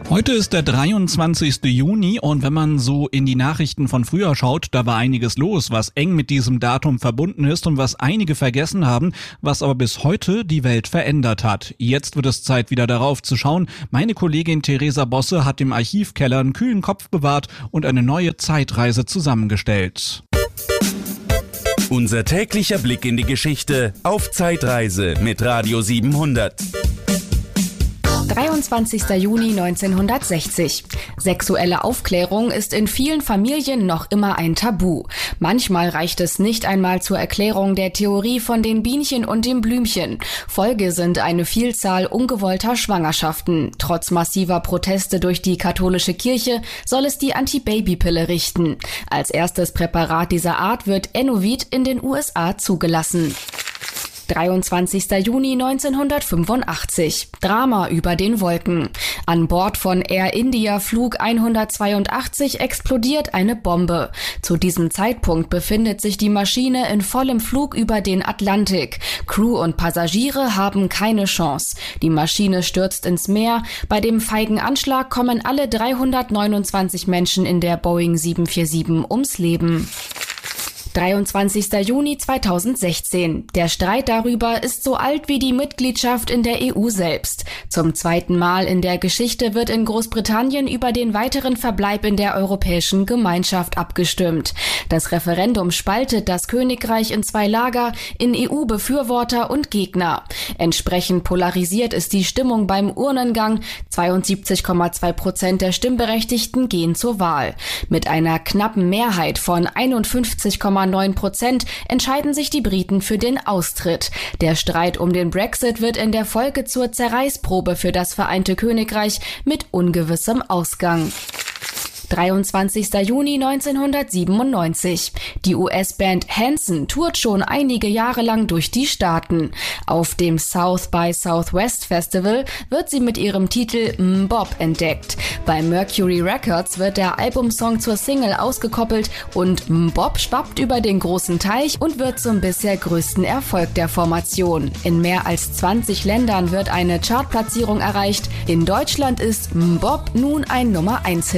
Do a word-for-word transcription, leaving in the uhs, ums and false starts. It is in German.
Heute ist der dreiundzwanzigste Juni und wenn man so in die Nachrichten von früher schaut, da war einiges los, was eng mit diesem Datum verbunden ist und was einige vergessen haben, was aber bis heute die Welt verändert hat. Jetzt wird es Zeit, wieder darauf zu schauen. Meine Kollegin Theresa Bosse hat im Archivkeller einen kühlen Kopf bewahrt und eine neue Zeitreise zusammengestellt. Unser täglicher Blick in die Geschichte auf Zeitreise mit Radio siebenhundert. dreiundzwanzigster Juni neunzehnhundertsechzig. Sexuelle Aufklärung ist in vielen Familien noch immer ein Tabu. Manchmal reicht es nicht einmal zur Erklärung der Theorie von den Bienchen und dem Blümchen. Folge sind eine Vielzahl ungewollter Schwangerschaften. Trotz massiver Proteste durch die katholische Kirche soll es die Anti-Baby-Pille richten. Als erstes Präparat dieser Art wird Enovid in den U S A zugelassen. dreiundzwanzigster Juni neunzehnhundertfünfundachtzig. Drama über den Wolken. An Bord von Air India Flug hundertzweiundachtzig explodiert eine Bombe. Zu diesem Zeitpunkt befindet sich die Maschine in vollem Flug über den Atlantik. Crew und Passagiere haben keine Chance. Die Maschine stürzt ins Meer. Bei dem feigen Anschlag kommen alle dreihundertneunundzwanzig Menschen in der Boeing sieben vier sieben ums Leben. dreiundzwanzigster Juni zweitausendsechzehn. Der Streit darüber ist so alt wie die Mitgliedschaft in der E U selbst. Zum zweiten Mal in der Geschichte wird in Großbritannien über den weiteren Verbleib in der Europäischen Gemeinschaft abgestimmt. Das Referendum spaltet das Königreich in zwei Lager, in E U-Befürworter und Gegner. Entsprechend polarisiert ist die Stimmung beim Urnengang. zweiundsiebzig Komma zwei Prozent der Stimmberechtigten gehen zur Wahl. Mit einer knappen Mehrheit von einundfünfzig Komma neun Prozent entscheiden sich die Briten für den Austritt. Der Streit um den Brexit wird in der Folge zur Zerreißprobe für das Vereinte Königreich mit ungewissem Ausgang. dreiundzwanzigster Juni neunzehnhundertsiebenundneunzig. Die U S-Band Hanson tourt schon einige Jahre lang durch die Staaten. Auf dem South by Southwest Festival wird sie mit ihrem Titel Mbop entdeckt. Bei Mercury Records wird der Albumsong zur Single ausgekoppelt und Mbop schwappt über den großen Teich und wird zum bisher größten Erfolg der Formation. In mehr als zwanzig Ländern wird eine Chartplatzierung erreicht. In Deutschland ist Mbop nun ein Nummer eins Hit.